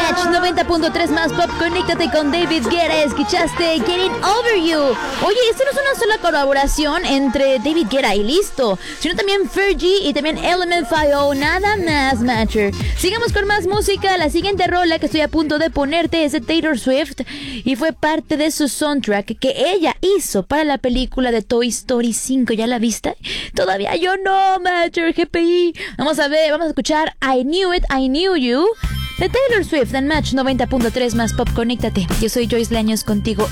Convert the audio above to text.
Match 90.3 más pop. Conéctate con David Guetta. Escuchaste Getting Over You. Oye, esto no es una sola colaboración entre David Guetta y listo, sino también Fergie y también LMFAO. Nada más, Matcher. Sigamos con más música. La siguiente rola que estoy a punto de ponerte es de Taylor Swift y fue parte de su soundtrack que ella hizo para la película de Toy Story 5. ¿Ya la viste? Todavía yo no, Matcher, GPI. Vamos a escuchar I Knew It, I Knew You de Taylor Swift en Match 90.3 más pop. Conéctate. Yo soy Joyce Leaños contigo